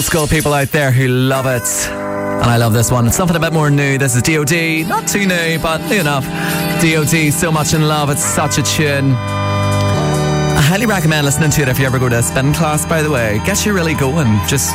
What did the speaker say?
School people out there who love it. And I love this one. It's something a bit more new. This is D.O.D. Not too new, but new enough. D.O.D. So Much in Love. It's such a tune. I highly recommend listening to it if you ever go to a spin class, by the way. Gets you really going. Just